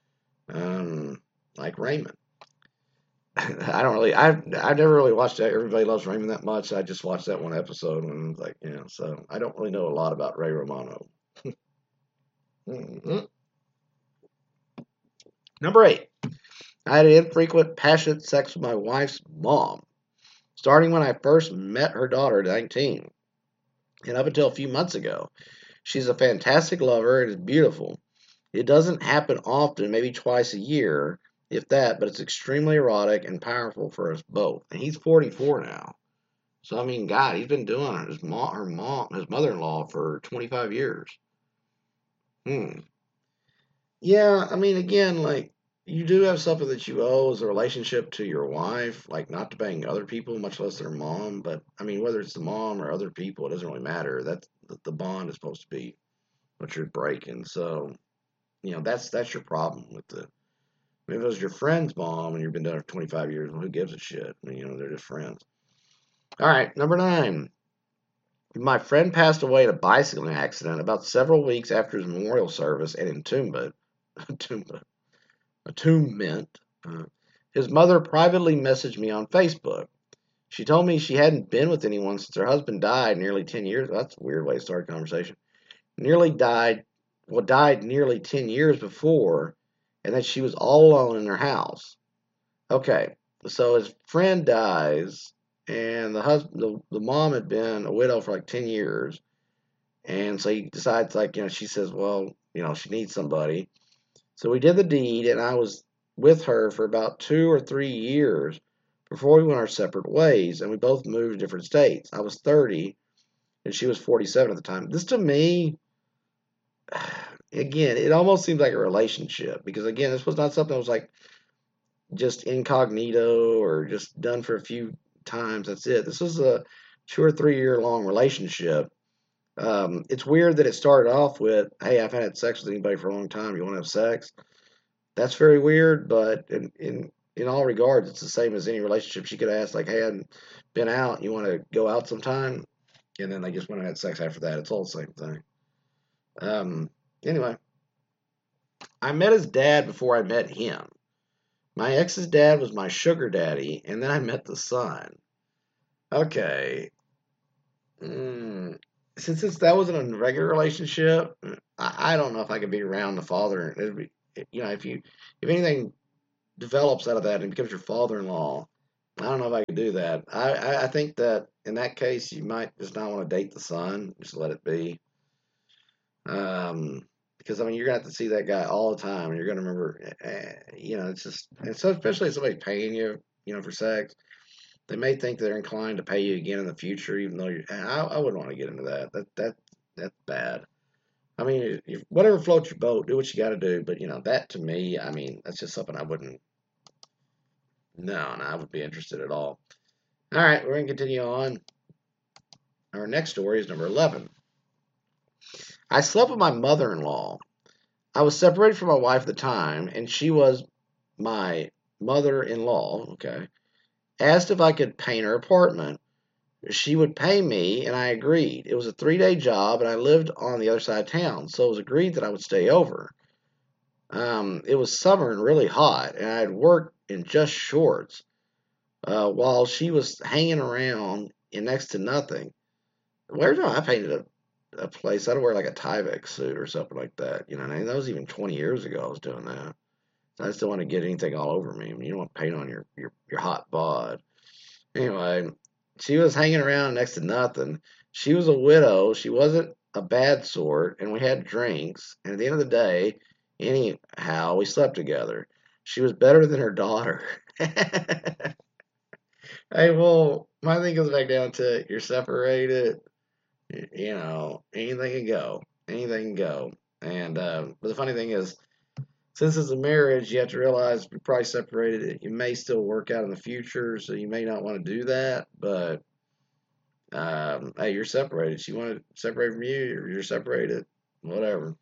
Um, like Raymond. I don't really, I've, I've never really watched Everybody Loves Raymond that much. I just watched that one episode and was like, you know, so I don't really know a lot about Ray Romano. Mm-hmm. Number eight, I had infrequent, passionate sex with my wife's mom, starting when I first met her daughter at nineteen. And up until a few months ago, she's a fantastic lover and is beautiful. It doesn't happen often, maybe twice a year, if that, but it's extremely erotic and powerful for us both. And he's forty-four now. So, I mean, God, he's been doing it. His mom, her mom, his mother-in-law for twenty-five years. Hmm. Yeah, I mean, again, like, you do have something that you owe as a relationship to your wife, like not to bang other people, much less their mom. But, I mean, whether it's the mom or other people, it doesn't really matter. That's the bond is supposed to be what you're breaking. So, you know, that's that's your problem with the. I mean, if it was your friend's mom and you've been doing it for twenty-five years, well, who gives a shit? I mean, you know, they're just friends. All right, number nine. My friend passed away in a bicycling accident about several weeks after his memorial service and entombment. entombment. Attunement. Uh, his mother privately messaged me on Facebook. She told me she hadn't been with anyone since her husband died nearly ten years. That's a weird way to start a conversation. Nearly died, well, died nearly ten years before, and that she was all alone in her house. Okay, so his friend dies, and the husband, the, the mom had been a widow for like ten years, and so he decides, like, you know, she says, well, you know, she needs somebody. So we did the deed, and I was with her for about two or three years before we went our separate ways, and we both moved to different states. I was thirty, and she was forty-seven at the time. This to me, again, it almost seems like a relationship because, again, this was not something that was like just incognito or just done for a few times. That's it. This was a two or three year long relationship. Um, it's weird that it started off with, "Hey, I've had sex with anybody for a long time. You want to have sex?" That's very weird, but in in in all regards, it's the same as any relationship. She could ask, like, "Hey, I've been out. You want to go out sometime?" And then they just went and had sex after that. It's all the same thing. Um, anyway, I met his dad before I met him. My ex's dad was my sugar daddy, and then I met the son. Okay. Mm. since it's, that wasn't a regular relationship, I, I don't know if I could be around the father. It'd be, you know, if you if anything develops out of that and becomes your father-in-law, I don't know if I could do that. I, I, I think that in that case, you might just not want to date the son. Just let it be. Um, because I mean, you're gonna have to see that guy all the time, and you're gonna remember. eh, You know, it's just, and so especially if somebody's paying you, you know, for sex, they may think they're inclined to pay you again in the future, even though you're. I, I wouldn't want to get into that. That that that's bad. I mean, if, whatever floats your boat, do what you got to do. But you know, that to me, I mean, that's just something I wouldn't. No, no, I wouldn't be interested at all. All right, we're gonna continue on. Our next story is number eleven. I slept with my mother-in-law. I was separated from my wife at the time, and she was my mother-in-law. Okay, asked if I could paint her apartment. She would pay me, and I agreed. It was a three day job, and I lived on the other side of town, so it was agreed that I would stay over. Um, it was summer and really hot, and I had worked in just shorts uh, while she was hanging around in next to nothing. Where's I painted a, a place? I'd wear like a Tyvek suit or something like that. You know, and that was even twenty years ago I was doing that. So I just don't want to get anything all over me. I mean, you don't want paint on your, your, your hot bod. Anyway, she was hanging around next to nothing. She was a widow. She wasn't a bad sort, and we had drinks. And at the end of the day, anyhow, we slept together. She was better than her daughter. Hey, well, my thing goes back down to you're separated. You know, anything can go. Anything can go. And uh, but the funny thing is, since it's a marriage, you have to realize you're probably separated. It may still work out in the future, so you may not want to do that. But um, hey, you're separated. She wanted to separate from you, you're, you're separated. Whatever.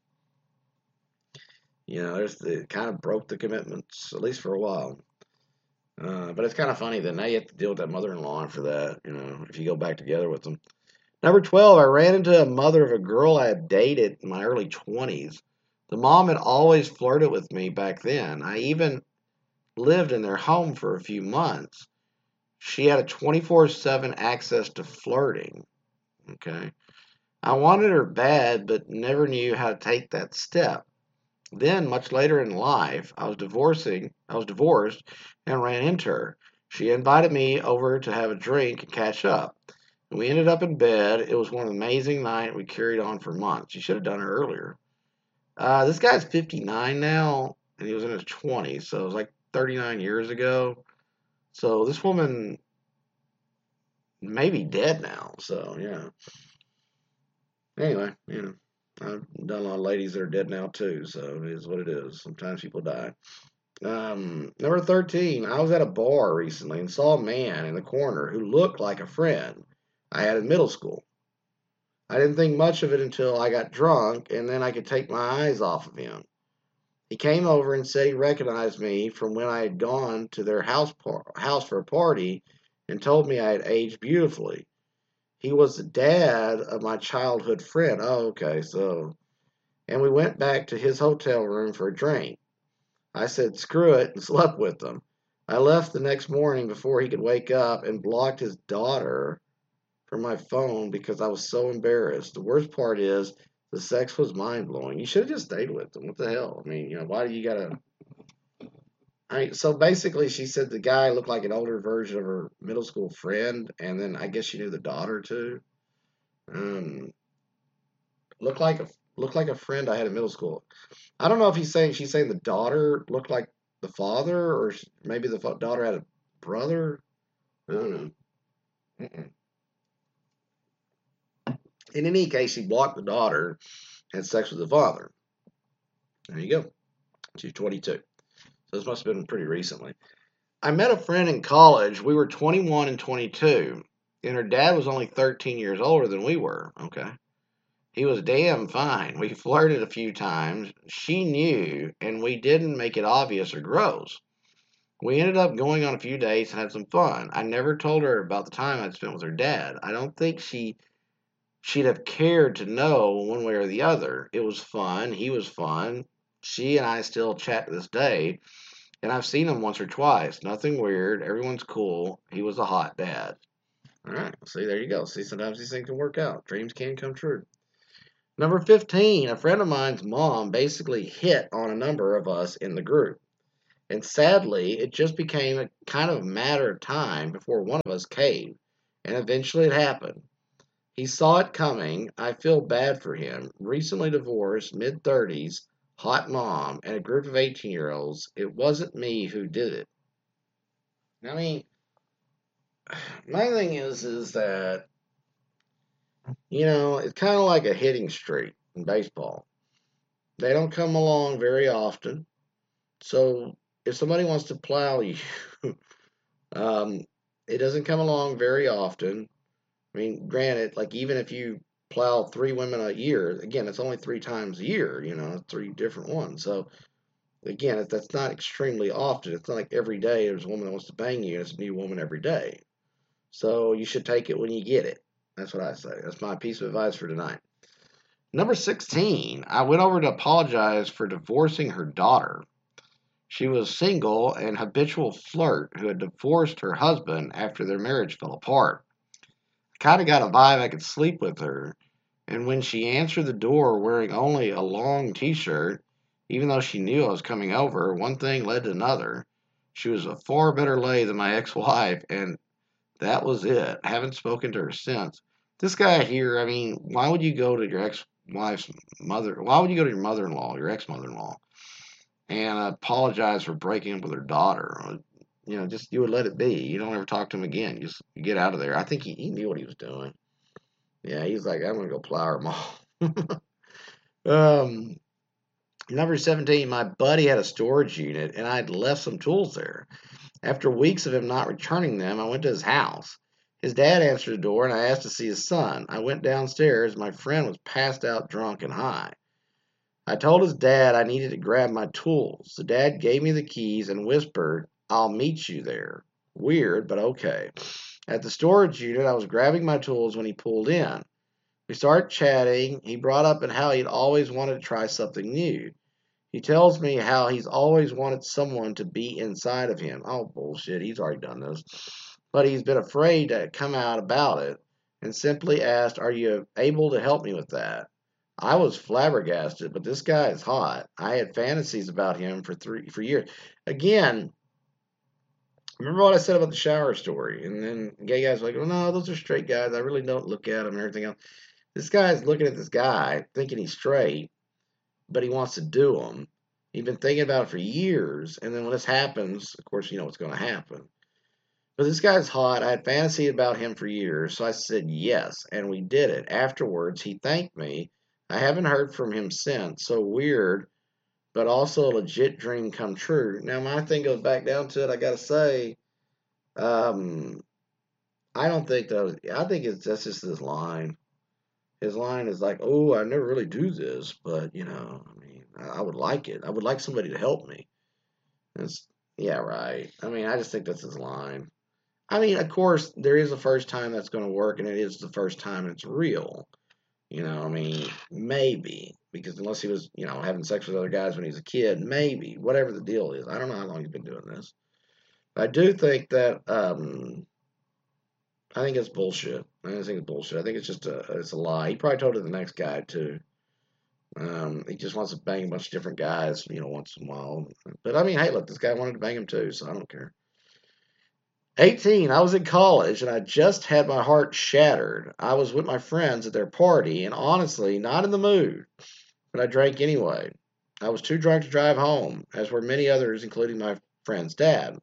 You know, there's the, it kind of broke the commitments, at least for a while. Uh, but it's kind of funny that now you have to deal with that mother-in-law for that. You know, if you go back together with them. Number twelve, I ran into a mother of a girl I had dated in my early twenties. The mom had always flirted with me back then. I even lived in their home for a few months. She had a twenty-four seven access to flirting. Okay. I wanted her bad, but never knew how to take that step. Then, much later in life, I was divorcing. I was divorced and ran into her. She invited me over to have a drink and catch up. We ended up in bed. It was one amazing night. We carried on for months. You should have done it earlier. Uh, this guy's fifty-nine now, and he was in his twenties, so it was like thirty-nine years ago. So this woman may be dead now. So yeah. Anyway, you know, I've done a lot of ladies that are dead now too. So it is what it is. Sometimes people die. Um, number thirteen. I was at a bar recently and saw a man in the corner who looked like a friend I had in middle school. I didn't think much of it until I got drunk, and then I could take my eyes off of him. He came over and said he recognized me from when I had gone to their house par- house for a party and told me I had aged beautifully. He was the dad of my childhood friend. Oh, okay, so. And we went back to his hotel room for a drink. I said screw it and slept with him. I left the next morning before he could wake up and blocked his daughter from my phone because I was so embarrassed. The worst part is the sex was mind blowing. You should have just stayed with them. What the hell? I mean, you know, why do you gotta? I mean, so basically, she said the guy looked like an older version of her middle school friend, and then I guess she knew the daughter too. Um, looked like a looked like a friend I had in middle school. I don't know if he's saying she's saying the daughter looked like the father, or maybe the daughter had a brother. I don't know. Mm-mm. In any case, she blocked the daughter, had sex with the father. There you go. She's twenty-two. So this must have been pretty recently. I met a friend in college. We were twenty-one and twenty-two, and her dad was only thirteen years older than we were. Okay. He was damn fine. We flirted a few times. She knew, and we didn't make it obvious or gross. We ended up going on a few dates and had some fun. I never told her about the time I'd spent with her dad. I don't think she she'd have cared to know one way or the other. It was fun. He was fun. She and I still chat to this day, and I've seen him once or twice. Nothing weird. Everyone's cool. He was a hot dad. All right. See, there you go. See, sometimes these things can work out. Dreams can come true. Number fifteen, a friend of mine's mom basically hit on a number of us in the group. And sadly, it just became a kind of a matter of time before one of us caved. And eventually it happened. He saw it coming. I feel bad for him. Recently divorced, mid thirties, hot mom, and a group of eighteen year olds. It wasn't me who did it. I mean, my thing is, is that, you know, it's kind of like a hitting streak in baseball. They don't come along very often. So if somebody wants to plow you, um, it doesn't come along very often. I mean, granted, like even if you plow three women a year, again, it's only three times a year, you know, three different ones. So again, that's not extremely often. It's not like every day there's a woman that wants to bang you, and it's a new woman every day. So you should take it when you get it. That's what I say. That's my piece of advice for tonight. Number sixteen, I went over to apologize for divorcing her daughter. She was single and habitual flirt who had divorced her husband after their marriage fell apart. I kind of got a vibe I could sleep with her, and when she answered the door wearing only a long t-shirt, even though she knew I was coming over, one thing led to another. She was a far better lay than my ex-wife, and that was it. I haven't spoken to her since. This guy here, I mean, why would you go to your ex-wife's mother? Why would you go to your mother-in-law, your ex-mother-in-law, and apologize for breaking up with her daughter? You know, just you would let it be. You don't ever talk to him again. You just you get out of there. I think he, he knew what he was doing. Yeah, he's like, I'm gonna go plow her mom. um, Number seventeen, my buddy had a storage unit, and I'd left some tools there. After weeks of him not returning them, I went to his house. His dad answered the door, and I asked to see his son. I went downstairs. My friend was passed out, drunk, and high. I told his dad I needed to grab my tools. The dad gave me the keys and whispered, I'll meet you there. Weird, but okay. At the storage unit, I was grabbing my tools when he pulled in. We started chatting. He brought up and how he'd always wanted to try something new. He tells me how he's always wanted someone to be inside of him. Oh, bullshit. He's already done this. But he's been afraid to come out about it and simply asked, Are you able to help me with that? I was flabbergasted, but this guy is hot. I had fantasies about him for three for years. Again, remember what I said about the shower story? And then gay guys are like, oh, no, those are straight guys. I really don't look at them and everything else. This guy's looking at this guy thinking he's straight, but he wants to do them. He's been thinking about it for years, and then when this happens, of course, you know what's going to happen. But this guy's hot. I had fantasy about him for years, so I said yes, and we did it. Afterwards, he thanked me. I haven't heard from him since. So weird, but also a legit dream come true. Now, my thing goes back down to it. I got to say, um, I don't think that was, I think it's that's just his line. His line is like, "Oh, I never really do this, but you know, I mean, I, I would like it. I would like somebody to help me." It's yeah, right. I mean, I just think that's his line. I mean, of course, there is a first time that's going to work, and it is the first time it's real. You know, I mean, maybe because unless he was, you know, having sex with other guys when he was a kid, maybe whatever the deal is. I don't know how long he's been doing this. But I do think that um, I think it's bullshit. I just think it's bullshit. I think it's just a it's a lie. He probably told it to the next guy too. Um, he just wants to bang a bunch of different guys, you know, once in a while. But I mean, hey, look, this guy wanted to bang him too, so I don't care. eighteen, I was in college and I just had my heart shattered. I was with my friends at their party and honestly not in the mood, but I drank anyway. I was too drunk to drive home, as were many others, including my friend's dad.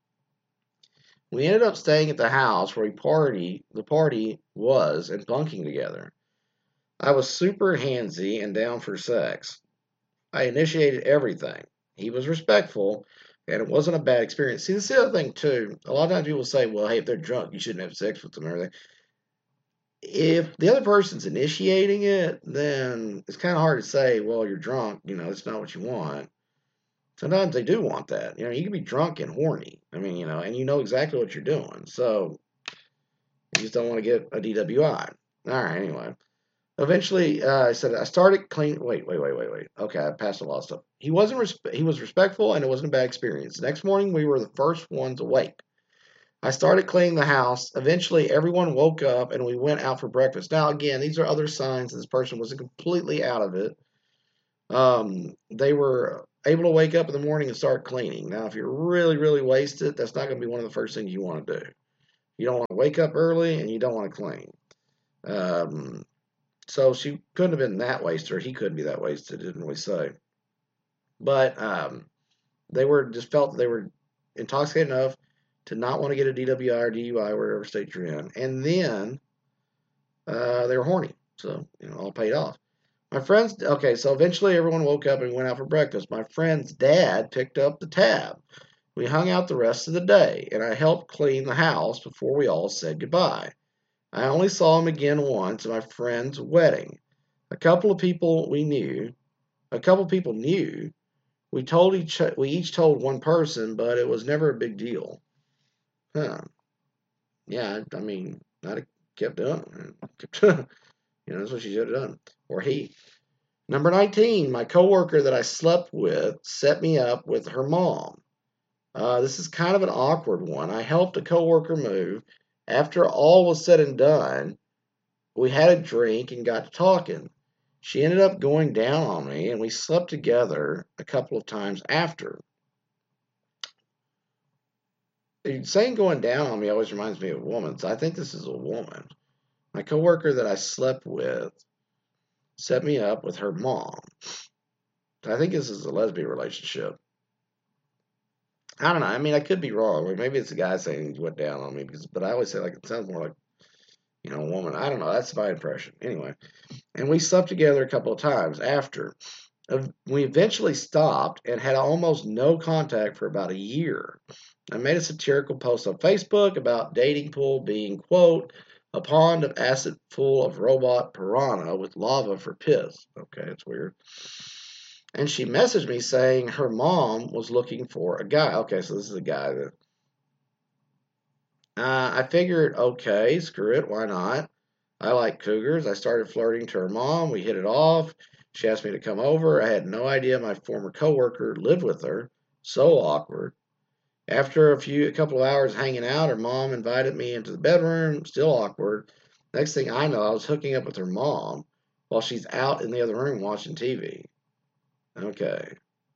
We ended up staying at the house where we party the party was and bunking together. I was super handsy and down for sex. I initiated everything. He was respectful, and it wasn't a bad experience. See, this is the other thing too. A lot of times people say, "Well, hey, if they're drunk, you shouldn't have sex with them." And everything. If the other person's initiating it, then it's kind of hard to say, "Well, you're drunk. You know, it's not what you want." Sometimes they do want that. You know, you can be drunk and horny. I mean, you know, and you know exactly what you're doing. So you just don't want to get a D W I. All right, anyway. Eventually, uh, I said I started clean. Wait, wait, wait, wait, wait. Okay, I passed a lot of stuff. He wasn't. Respe- he was respectful, and it wasn't a bad experience. The next morning, we were the first ones awake. I started cleaning the house. Eventually, everyone woke up and we went out for breakfast. Now, again, these are other signs that this person was completely out of it. Um, they were able to wake up in the morning and start cleaning. Now, if you're really, really wasted, that's not going to be one of the first things you want to do. You don't want to wake up early and you don't want to clean. Um, so she couldn't have been that wasted, or he couldn't be that wasted, didn't really say. But um, they were just felt that they were intoxicated enough to not want to get a D W I or D U I, wherever state you're in. And then uh, they were horny. So, you know, all paid off. My friends, okay, so eventually everyone woke up and went out for breakfast. My friend's dad picked up the tab. We hung out the rest of the day, and I helped clean the house before we all said goodbye. I only saw him again once at my friend's wedding. A couple of people we knew, a couple of people knew. We told each, we each told one person, but it was never a big deal. Huh? Yeah, I mean, I'd have kept doing it. You know, that's what she should have done, or he. Number nineteen, my coworker that I slept with set me up with her mom. Uh, this is kind of an awkward one. I helped a coworker move. After all was said and done, we had a drink and got to talking. She ended up going down on me, and we slept together a couple of times after. Saying going down on me always reminds me of a woman, so I think this is a woman. My coworker that I slept with set me up with her mom. I think this is a lesbian relationship. I don't know. I mean, I could be wrong. Or maybe it's a guy saying he went down on me, because, but I always say, like, it sounds more like, you know, a woman. I don't know. That's my impression. Anyway, and we slept together a couple of times after. We eventually stopped and had almost no contact for about a year. I made a satirical post on Facebook about dating pool being, quote, a pond of acid full of robot piranha with lava for piss. Okay, it's weird. And she messaged me saying her mom was looking for a guy. Okay, so this is a guy that. Uh, I figured, okay, screw it, why not? I like cougars. I started flirting to her mom. We hit it off. She asked me to come over. I had no idea my former coworker lived with her. So awkward. After a few, a couple of hours hanging out, her mom invited me into the bedroom. Still awkward. Next thing I know, I was hooking up with her mom while she's out in the other room watching T V. Okay.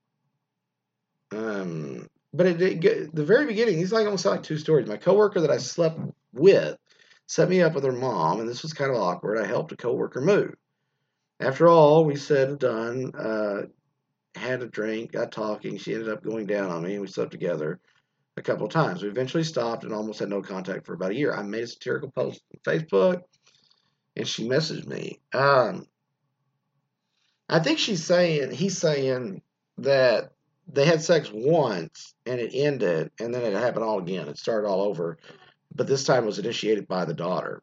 Um, but it, it, the very beginning, these like almost sound like two stories. My coworker that I slept with set me up with her mom, and this was kind of awkward. I helped a coworker move. After all we said and done, uh, had a drink, got talking. She ended up going down on me, and we slept together a couple of times. We eventually stopped and almost had no contact for about a year. I made a satirical post on Facebook, and she messaged me. Um, I think she's saying, he's saying that they had sex once and it ended, and then it happened all again. It started all over, but this time it was initiated by the daughter.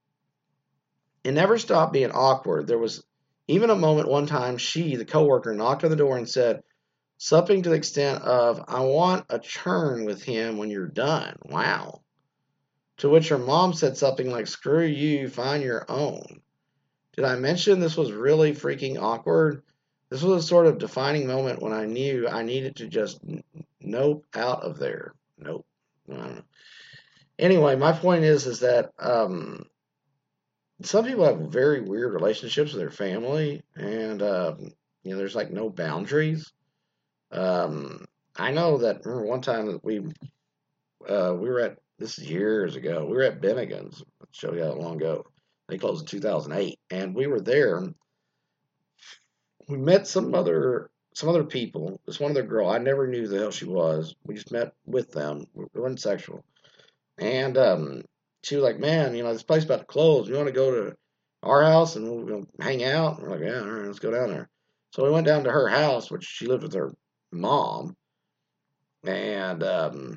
It never stopped being awkward. There was even a moment one time she, the coworker, knocked on the door and said something to the extent of, I want a churn with him when you're done. Wow. To which her mom said something like, screw you, find your own. Did I mention this was really freaking awkward? This was a sort of defining moment when I knew I needed to just nope out of there. Nope. I don't know. Anyway, my point is, is that um, some people have very weird relationships with their family, and um, you know, there's like no boundaries. Um, I know that remember one time that we uh, we were at this is years ago. We were at Bennigan's. I'll show you how long ago. They closed in two thousand eight, and we were there. We met some other some other people. This one other girl. I never knew who the hell she was. We just met with them. It wasn't sexual. And um, she was like, "Man, you know this place about to close. You want to go to our house and we'll, we'll hang out?" And we're like, "Yeah, all right, let's go down there." So we went down to her house, which she lived with her mom, and um,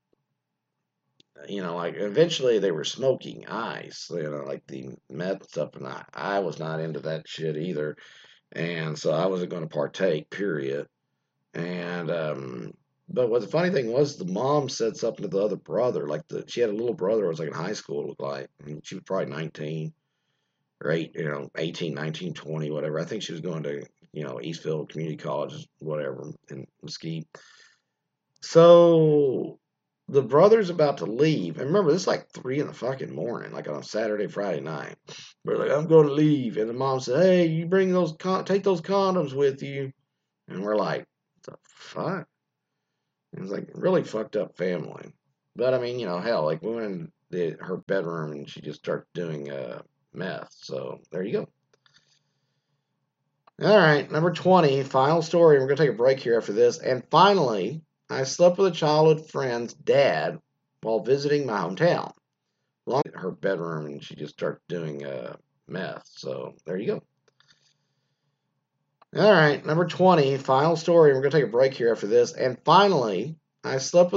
you know, like eventually they were smoking ice, you know, like the meth stuff, and I, I was not into that shit either, and so I wasn't going to partake. Period. And um, but what the funny thing was, the mom said something to the other brother, like the she had a little brother who was like in high school, it looked like, and she was probably nineteen or eight, you know, eighteen, nineteen, twenty, whatever. I think she was going to, you know, Eastville Community College, whatever, in Mesquite. So the brother's about to leave. And remember, this is like three in the fucking morning, like on a Saturday, Friday night. We're like, I'm going to leave. And the mom said, hey, you bring those, con- take those condoms with you. And we're like, what the fuck? It was like really fucked up family. But I mean, you know, hell, like we went in the, her bedroom and she just started doing uh, meth. So there you go. All right, number twenty, final story. We're going to take a break here after this. And finally, I slept with a childhood friend's dad while visiting my hometown. Long her bedroom and she just started doing uh, meth. So there you go. All right, number twenty, final story. We're going to take a break here after this. And finally, I slept with